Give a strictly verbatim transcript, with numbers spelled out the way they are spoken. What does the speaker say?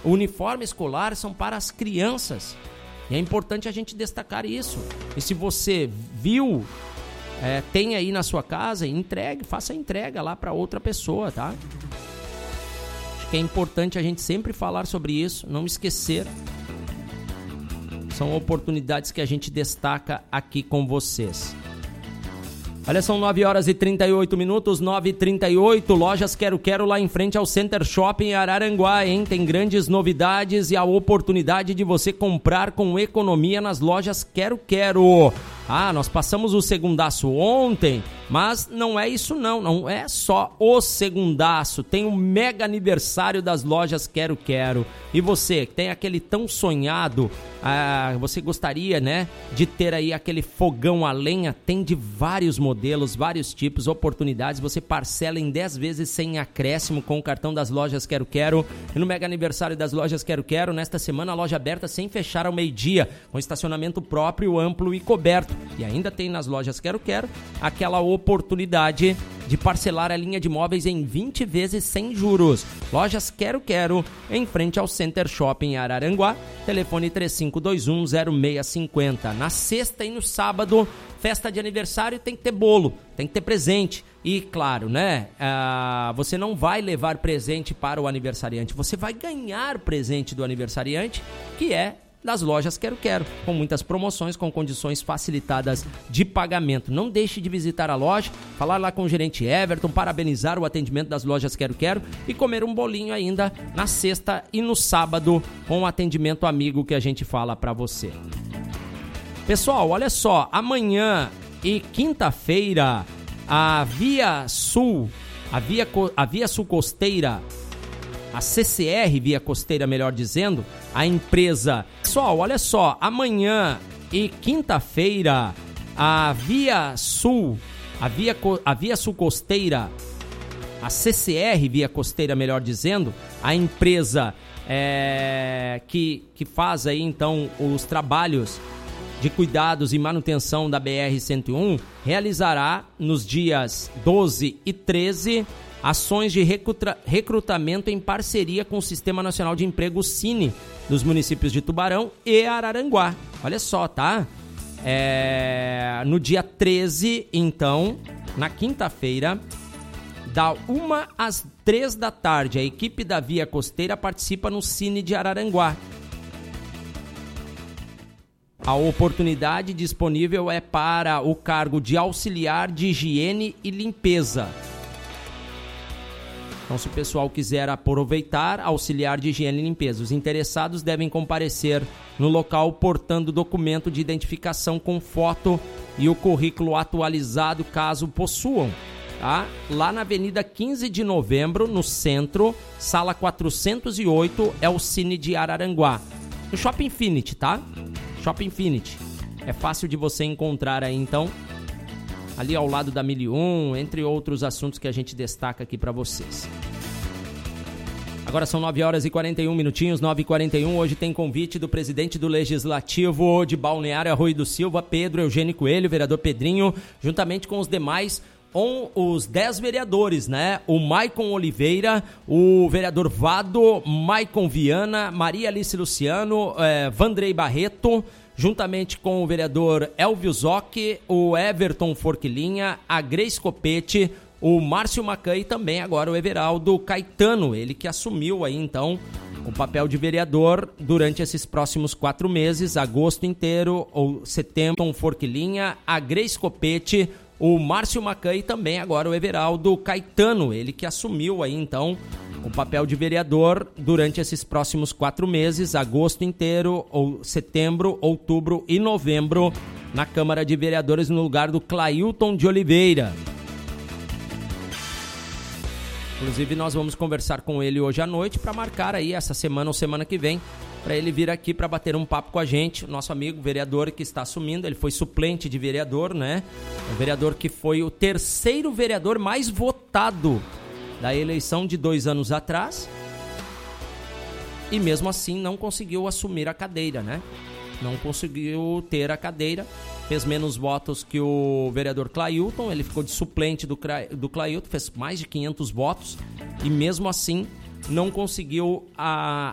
O uniforme escolar são para as crianças. E é importante a gente destacar isso. E se você viu, é, tem aí na sua casa, entregue, faça a entrega lá para outra pessoa, tá? Acho que é importante a gente sempre falar sobre isso, não esquecer. São oportunidades que a gente destaca aqui com vocês. Olha, são nove horas e trinta e oito minutos, nove e trinta e oito, Lojas Quero Quero lá em frente ao Center Shopping em Araranguá, hein? Tem grandes novidades e a oportunidade de você comprar com economia nas Lojas Quero Quero. Ah, nós passamos o segundaço ontem, mas não é isso não, não é só o segundaço, tem um mega aniversário das Lojas Quero Quero. E você, que tem aquele tão sonhado, ah, você gostaria, né, de ter aí aquele fogão a lenha, tem de vários modelos, vários tipos, oportunidades, você parcela em dez vezes sem acréscimo com o cartão das Lojas Quero Quero. E no mega aniversário das Lojas Quero Quero, nesta semana a loja aberta sem fechar ao meio-dia, com estacionamento próprio, amplo e coberto. E ainda tem nas Lojas Quero Quero aquela oportunidade de parcelar a linha de móveis em vinte vezes sem juros. Lojas Quero Quero, em frente ao Center Shopping Araranguá, telefone três cinco dois um zero seis cinco zero. Na sexta e no sábado, festa de aniversário, tem que ter bolo, tem que ter presente. E claro, né, ah, você não vai levar presente para o aniversariante, você vai ganhar presente do aniversariante, que é das Lojas Quero Quero, com muitas promoções, com condições facilitadas de pagamento. Não deixe de visitar a loja, falar lá com o gerente Everton, parabenizar o atendimento das Lojas Quero Quero e comer um bolinho ainda na sexta e no sábado com o atendimento amigo que a gente fala para você. Pessoal, olha só, amanhã e quinta-feira a Via Sul, a Via, a Via Sul Costeira, a C C R Via Costeira, melhor dizendo, a empresa... Pessoal, olha só, amanhã e quinta-feira, a Via Sul, a Via, a Via Sul Costeira, a C C R Via Costeira, melhor dizendo, a empresa é, que, que faz aí, então, os trabalhos de cuidados e manutenção da B R cento e um, realizará nos dias doze e treze ações de recruta, recrutamento em parceria com o Sistema Nacional de Emprego Cine dos municípios de Tubarão e Araranguá. Olha só, tá? É, no dia treze, então, na quinta-feira, da uma às três da tarde, a equipe da Via Costeira participa no Cine de Araranguá. A oportunidade disponível é para o cargo de auxiliar de higiene e limpeza. Então, se o pessoal quiser aproveitar, auxiliar de higiene e limpeza, os interessados devem comparecer no local portando documento de identificação com foto e o currículo atualizado, caso possuam. Tá? Lá na Avenida quinze de Novembro, no centro, sala quatrocentos e oito, é o Cine de Araranguá. No Shopping Infinity, tá? Shopping Infinity. É fácil de você encontrar aí, então, ali ao lado da mil e um, entre outros assuntos que a gente destaca aqui para vocês. Agora são nove horas e quarenta e um minutinhos, nove e quarenta e um. Hoje tem convite do presidente do Legislativo de Balneário Arroio do Silva, Pedro Eugênio Coelho, vereador Pedrinho, juntamente com os demais, com os dez vereadores, né? O Maicon Oliveira, o vereador Vado, Maicon Viana, Maria Alice Luciano, eh, Vandrei Barreto, juntamente com o vereador Elvio Zocchi, o Everton Forquilinha, a Grace Copete, o Márcio Macan e também agora o Everaldo Caetano, ele que assumiu aí então o papel de vereador durante esses próximos quatro meses, agosto inteiro ou setembro, Forquilinha, a Grace Copete, o Márcio Macan e também agora o Everaldo Caetano, ele que assumiu aí então o papel de vereador durante esses próximos quatro meses, agosto inteiro, ou setembro, outubro e novembro, na Câmara de Vereadores, no lugar do Clailton de Oliveira. Inclusive, nós vamos conversar com ele hoje à noite para marcar aí essa semana ou semana que vem, para ele vir aqui para bater um papo com a gente, o nosso amigo vereador que está assumindo. Ele foi suplente de vereador, né? O vereador que foi o terceiro vereador mais votado da eleição de dois anos atrás e mesmo assim não conseguiu assumir a cadeira, né? Não conseguiu ter a cadeira, fez menos votos que o vereador Clailton, ele ficou de suplente do, do Clailton, fez mais de quinhentos votos e mesmo assim não conseguiu a,